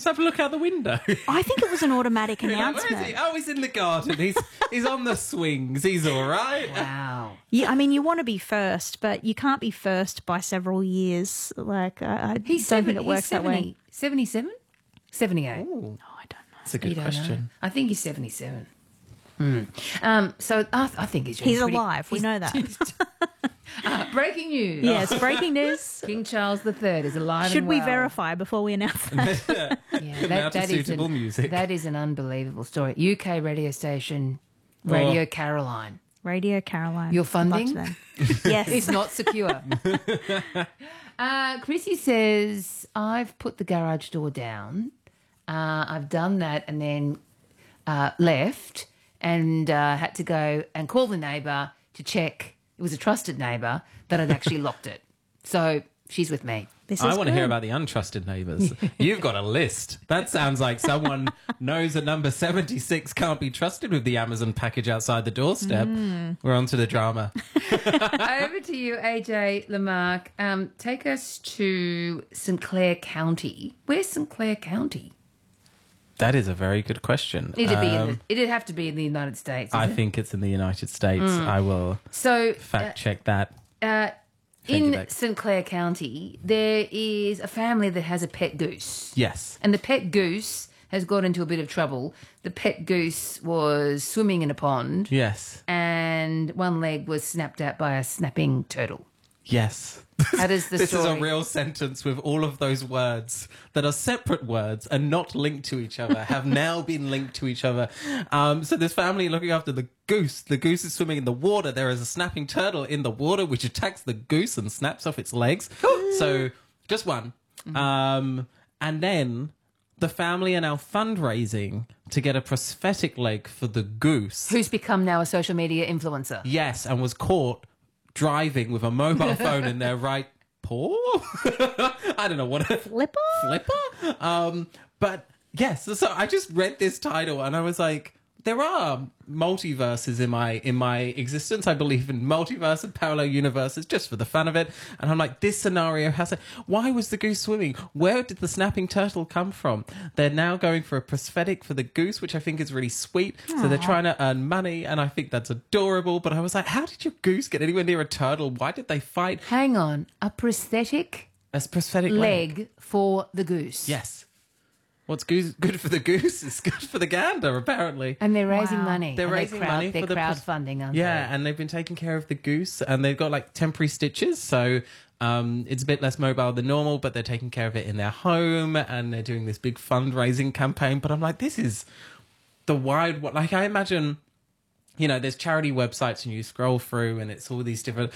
Just have a look out the window. I think it was an automatic You're like, where is announcement. he? Oh, he's in the garden. He's on the swings. He's all right. Wow. Yeah, I mean, you want to be first, but you can't be first by several years. Like, I don't think it works that way. 77? 78. Ooh, Oh, I don't know. that's a good You don't know? question. I think he's 77. So I think he's He's alive. We know that. Breaking news. Yes, breaking news. King Charles III is alive Should and we well. verify before we announce that? Yeah, Now to suitable music. That is an unbelievable story. UK radio station, Radio Oh. Caroline. Radio Caroline. Your Good luck funding? to them. Yes. It's not secure. Chrissy says, I've put the garage door down. I've done that and then left and had to go and call the neighbour to check. It was a trusted neighbour that I'd actually locked it. So she's with me. This I is want to hear good. about the untrusted neighbours. You've got a list. That sounds like someone knows that number 76 can't be trusted with the Amazon package outside the doorstep. We're on to the drama. Over to you, AJ Lamarck. Take us to St Clair County. Where's St Clair County? That is a very good question. It'd have to be in the United States. I isn't it? think it's in the United States. I will So fact check that. Thank you, in Beck. St Clair County, there is a family that has a pet goose. Yes. And the pet goose has got into a bit of trouble. The pet goose was swimming in a pond Yes. and one leg was snapped out by a snapping turtle. Yes. How does the This is a story... real sentence with all of those words that are separate words and not linked to each other have now been linked to each other. So this family looking after the goose. The goose is swimming in the water. There is a snapping turtle in the water which attacks the goose and snaps off its legs. So just one. And then the family are now fundraising to get a prosthetic leg for the goose. Who's become now a social media influencer. Yes, and was caught driving with a mobile phone in their right paw. I don't know what Flipper? flipper. But yes, so I just read this title and I was like, there are multiverses in my existence. I believe in multiverse and parallel universes just for the fun of it. And I'm like, this scenario has a... Why was the goose swimming? Where did the snapping turtle come from? They're now going for a prosthetic for the goose, which I think is really sweet. So they're trying to earn money, and I think that's adorable. But I was like, how did your goose get anywhere near a turtle? Why did they fight? Hang on. A prosthetic A prosthetic leg for the goose. Yes. What's good for the goose is good for the gander, apparently. And they're raising Wow. money. They're And raising money They're for the crowdfunding, aren't they? Yeah, and they've been taking care of the goose, and they've got like temporary stitches, so it's a bit less mobile than normal, but they're taking care of it in their home, and they're doing this big fundraising campaign. But I'm like, this is the wide... Like, I imagine... You know, there's charity websites and you scroll through and it's all these different,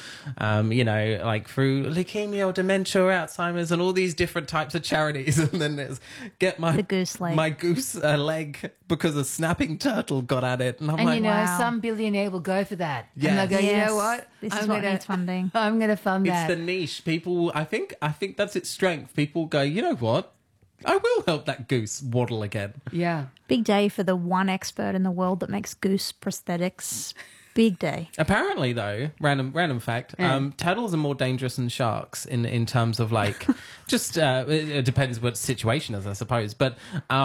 like through leukemia or dementia or Alzheimer's and all these different types of charities. And then there's The goose leg. my goose leg because a snapping turtle got at it. And I'm And like, you know, Wow. some billionaire will go for that. Yes. And they'll go, you Yes. know what? This is what needs funding. I'm going to fund it's that. the niche. People, I think that's its strength. People go, you know what? I will help that goose waddle again. Yeah. Big day for the one expert in the world that makes goose prosthetics. Big day. Apparently, though, random fact, turtles are more dangerous than sharks in terms of like, just it depends what the situation is, I suppose. But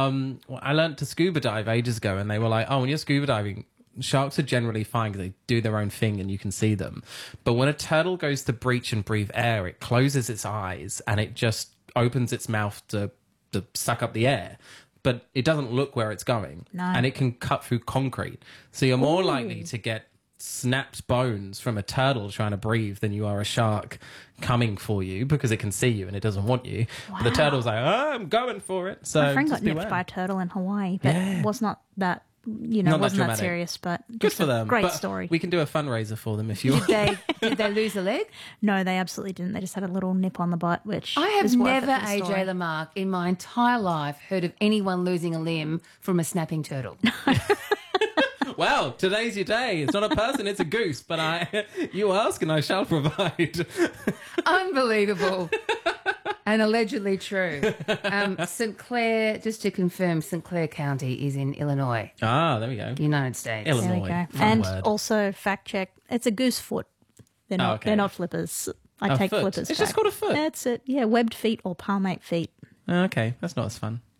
I learned to scuba dive ages ago, and they were like, oh, when you're scuba diving, sharks are generally fine because they do their own thing and you can see them. But when a turtle goes to breach and breathe air, it closes its eyes and it just opens its mouth to suck up the air. But it doesn't look where it's going. No. And it can cut through concrete. So you're more likely to get snapped bones from a turtle trying to breathe than you are a shark coming for you because it can see you and it doesn't want you. But the Wow. turtle's like, oh, I'm going for it. So My friend got just nipped beware. by a turtle in Hawaii, but Yeah. was not that, Not that wasn't that dramatic. serious, but Good just for a them. great But story. We can do a fundraiser for them if you want. Did they lose a leg? No, they absolutely didn't. They just had a little nip on the butt, which I have is worth it never, for the story. AJ Lamarck, in my entire life heard of anyone losing a limb from a snapping turtle. Well, today's your day. It's not a person, it's a goose. But you ask and I shall provide. Unbelievable. And allegedly true. St. Clair, just to confirm, St. Clair County is in Illinois, Ah, there we go. United States. There we Illinois. go. Fun And word. also fact check, it's a goose foot. They're not. okay. They're not flippers. I A take foot. flippers. It's just back. called a foot. That's it. Yeah, webbed feet or palmate feet. Okay, that's not as fun.